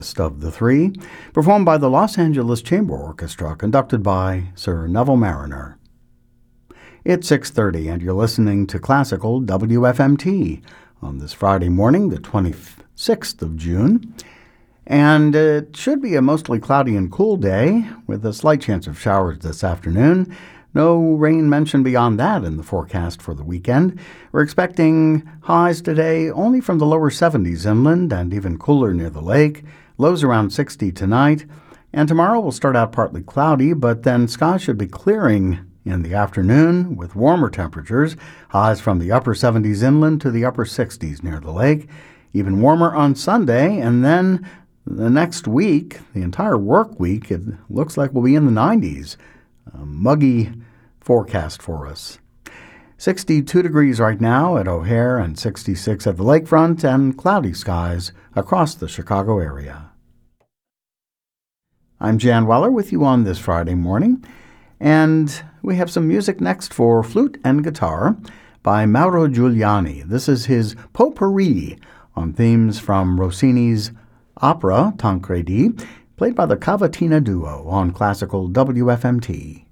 of the three, performed by the Los Angeles Chamber Orchestra, conducted by Sir Neville Marriner. It's 6:30, and you're listening to Classical WFMT on this Friday morning, the 26th of June. And it should be a mostly cloudy and cool day, with a slight chance of showers this afternoon. No rain mentioned beyond that in the forecast for the weekend. We're expecting highs today only from the lower 70s inland and even cooler near the lake. Lows around 60 tonight. And tomorrow will start out partly cloudy, but then skies should be clearing in the afternoon with warmer temperatures. Highs from the upper 70s inland to the upper 60s near the lake. Even warmer on Sunday, and then the next week, the entire work week, it looks like we'll be in the 90s. A muggy forecast for us. 62 degrees right now at O'Hare and 66 at the lakefront, and cloudy skies across the Chicago area. I'm Jan Weller with you on this Friday morning, and we have some music next for flute and guitar by Mauro Giuliani. This is his potpourri on themes from Rossini's opera Tancredi, played by the Cavatina Duo on Classical WFMT.